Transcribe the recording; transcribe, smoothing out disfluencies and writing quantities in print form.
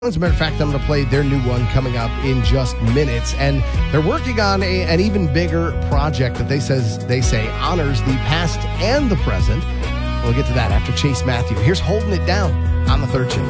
As a matter of fact, I'm going to play their new one coming up in just minutes. And they're working on an even bigger project that they say honors the past and the present. We'll get to that after Chase Matthew. Here's Holding It Down on the third shift.